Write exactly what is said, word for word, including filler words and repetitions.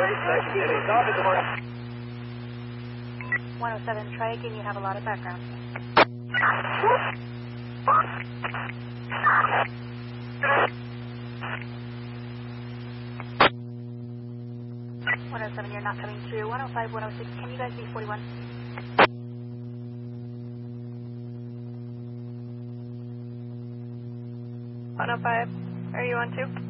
one oh seven, try again, you have a lot of background. one oh seven, you're not coming through. one oh five, one oh six, can you guys be forty-one? one oh five, are you on two?